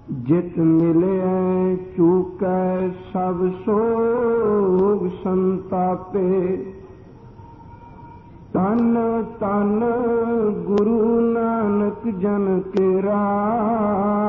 जित मिले चूकै सब सोग संतापे। तन तन गुरु नानक जन केरा,